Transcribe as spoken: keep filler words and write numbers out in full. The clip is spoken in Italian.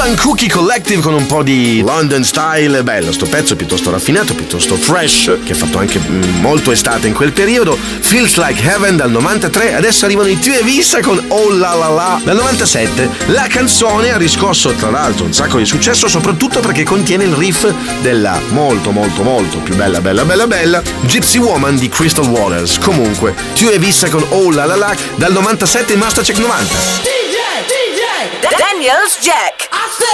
One Cookie Collective con un po' di London Style. Bello sto pezzo, piuttosto raffinato, piuttosto fresh, che ha fatto anche mm, molto estate in quel periodo. Feels Like Heaven dal novantatré. Adesso arrivano i Tue Vissa con Oh La La La dal novantasette. La canzone ha riscosso tra l'altro un sacco di successo, soprattutto perché contiene il riff della molto molto molto più bella bella bella bella Gypsy Woman di Crystal Waters. Comunque Tue Vissa con Oh La La La dal novantasette in Mastercheck novanta. D J D J Daniels Jack.